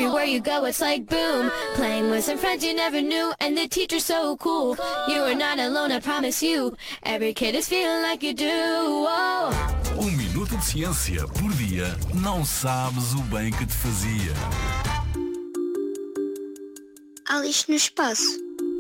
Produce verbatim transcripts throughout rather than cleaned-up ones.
Everywhere you go, it's like boom. Playing with some friends you never knew, and the teacher's so cool. You are not alone, I promise you. Every kid is feeling like you do. Oh. Um minuto de ciência por dia, não sabes o bem que te fazia. Há lixo no espaço.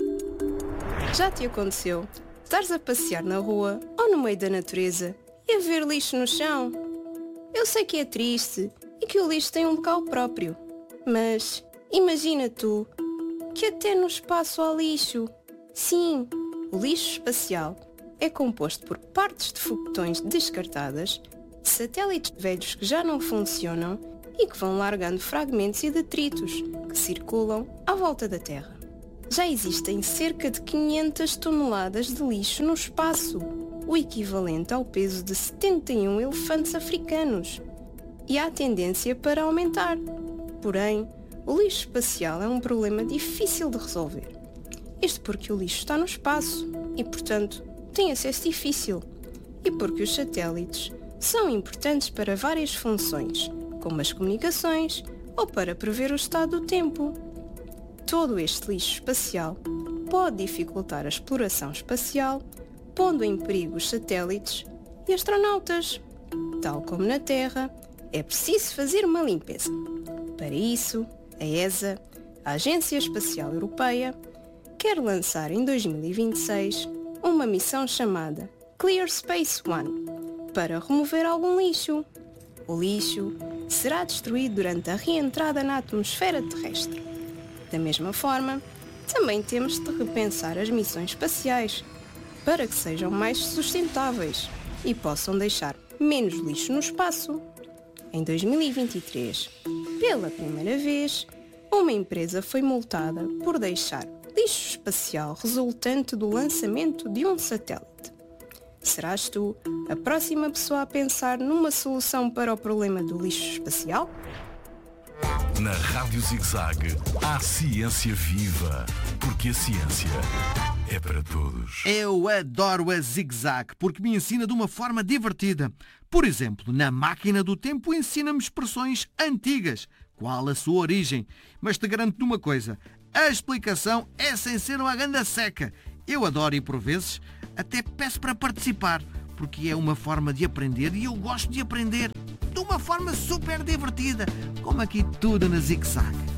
Já te aconteceu estares a passear na rua ou no meio da natureza e a ver lixo no chão? Eu sei que é triste e que o lixo tem um local próprio, mas imagina tu que até no espaço há lixo. Sim, o lixo espacial é composto por partes de foguetões descartadas, de satélites velhos que já não funcionam e que vão largando fragmentos e detritos que circulam à volta da Terra. Já existem cerca de quinhentas toneladas de lixo no espaço, o equivalente ao peso de setenta e um elefantes africanos. E há tendência para aumentar. Porém, o lixo espacial é um problema difícil de resolver. Isto porque o lixo está no espaço e, portanto, tem acesso difícil. E porque os satélites são importantes para várias funções, como as comunicações ou para prever o estado do tempo. Todo este lixo espacial pode dificultar a exploração espacial, pondo em perigo os satélites e astronautas. Tal como na Terra, é preciso fazer uma limpeza. Para isso, a E S A, a Agência Espacial Europeia, quer lançar em dois mil e vinte e seis uma missão chamada Clear Space One para remover algum lixo. O lixo será destruído durante a reentrada na atmosfera terrestre. Da mesma forma, também temos de repensar as missões espaciais para que sejam mais sustentáveis e possam deixar menos lixo no espaço. Em dois mil e vinte e três, pela primeira vez, uma empresa foi multada por deixar lixo espacial resultante do lançamento de um satélite. Serás tu a próxima pessoa a pensar numa solução para o problema do lixo espacial? Na Rádio Zig-Zag, há ciência viva, porque a ciência é para todos. Eu adoro a Zig-Zag porque me ensina de uma forma divertida. Por exemplo, na máquina do tempo ensina-me expressões antigas. Qual a sua origem? Mas te garanto uma coisa, a explicação é sem ser uma ganda seca. Eu adoro e por vezes até peço para participar, porque é uma forma de aprender e eu gosto de aprender de uma forma super divertida, como aqui tudo na Zig-Zag.